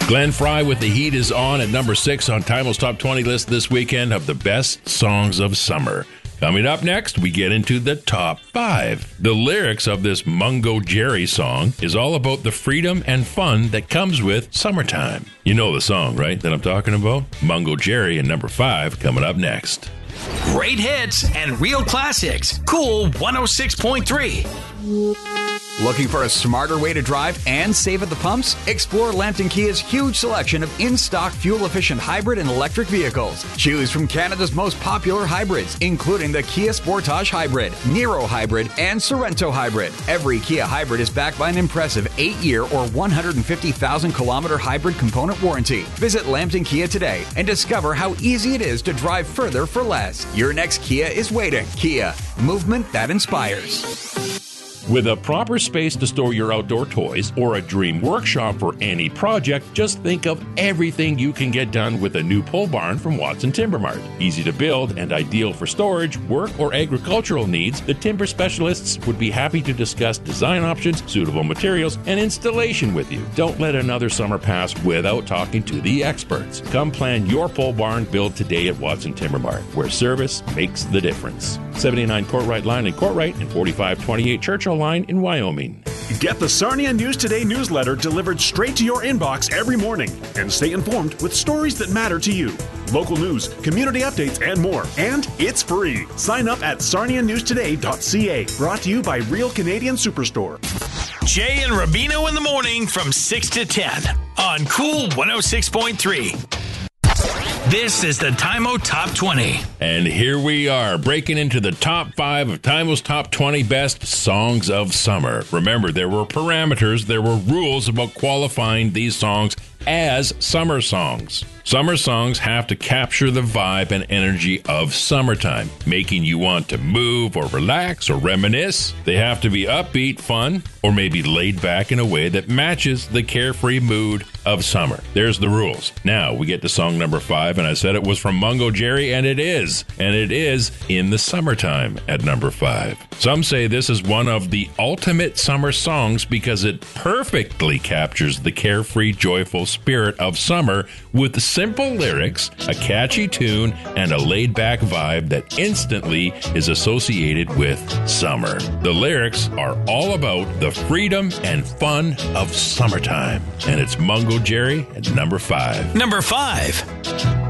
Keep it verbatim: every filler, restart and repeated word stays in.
Glenn Fry with The Heat is on at number six on Timel's Top twenty list this weekend of the best songs of summer. Coming up next, we get into the top five. The lyrics of this Mungo Jerry song is all about the freedom and fun that comes with summertime. You know the song, right, that I'm talking about? Mungo Jerry at number five, coming up next. Great hits and real classics. Cool one oh six point three. Looking for a smarter way to drive and save at the pumps? Explore Lambton Kia's huge selection of in-stock fuel-efficient hybrid and electric vehicles. Choose from Canada's most popular hybrids, including the Kia Sportage Hybrid, Niro Hybrid, and Sorento Hybrid. Every Kia hybrid is backed by an impressive eight-year or one hundred fifty thousand kilometer hybrid component warranty. Visit Lambton Kia today and discover how easy it is to drive further for less. Your next Kia is waiting. Kia, movement that inspires. With a proper space to store your outdoor toys or a dream workshop for any project, just think of everything you can get done with a new pole barn from Watson Timber Mart. Easy to build and ideal for storage, work, or agricultural needs, the timber specialists would be happy to discuss design options, suitable materials, and installation with you. Don't let another summer pass without talking to the experts. Come plan your pole barn build today at Watson Timber Mart, where service makes the difference. seventy-nine Courtright Line in Courtright and forty-five twenty-eight Churchill Line in Wyoming. Get the Sarnia News Today newsletter delivered straight to your inbox every morning and stay informed with stories that matter to you. Local news, community updates, and more. And it's free. Sign up at sarnia news today dot c a. Brought to you by Real Canadian Superstore. Jay and Rubino in the morning from six to ten on Cool one oh six point three. This is the Time-O Top twenty. And here we are, breaking into the top five of Time-O's Top twenty Best Songs of Summer. Remember, there were parameters, there were rules about qualifying these songs as summer songs. Summer songs have to capture the vibe and energy of summertime, making you want to move or relax or reminisce. They have to be upbeat, fun, or maybe laid back in a way that matches the carefree mood of summer. There's the rules. Now we get to song number five, and I said it was from Mungo Jerry, and it is. And it is In the Summertime at number five. Some say this is one of the ultimate summer songs because it perfectly captures the carefree, joyful spirit of summer with simple lyrics, a catchy tune, and a laid-back vibe that instantly is associated with summer. The lyrics are all about the freedom and fun of summertime. And it's Mungo Jerry at number five. Number five.